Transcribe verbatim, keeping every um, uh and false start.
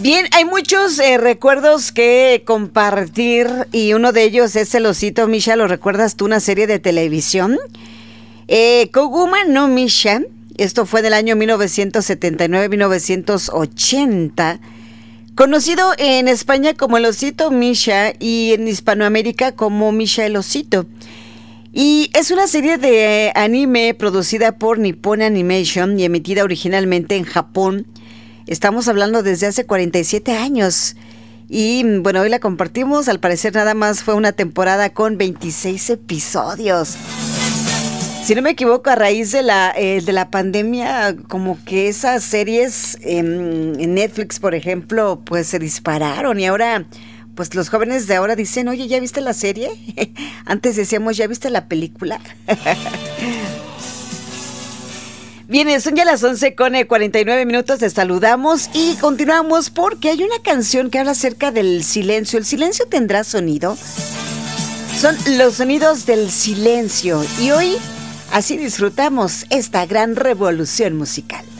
Bien, hay muchos eh, recuerdos que compartir y uno de ellos es el osito Misha. ¿Lo recuerdas tú? Una serie de televisión. Eh, Koguma no Misha. Esto fue del año mil novecientos setenta y nueve a mil novecientos ochenta. Conocido en España como el osito Misha y en Hispanoamérica como Misha el osito. Y es una serie de anime producida por Nippon Animation y emitida originalmente en Japón. Estamos hablando desde hace cuarenta y siete años. Y bueno, hoy la compartimos. Al parecer nada más fue una temporada con veintiséis episodios. Si no me equivoco, a raíz de la, eh, de la pandemia, como que esas series eh, en Netflix, por ejemplo, pues se dispararon. Y ahora, pues los jóvenes de ahora dicen, oye, ¿ya viste la serie? Antes decíamos, ¿ya viste la película? Bien, son ya las once con cuarenta y nueve minutos, te saludamos y continuamos porque hay una canción que habla acerca del silencio. ¿El silencio tendrá sonido? Son los sonidos del silencio y hoy así disfrutamos esta gran revolución musical.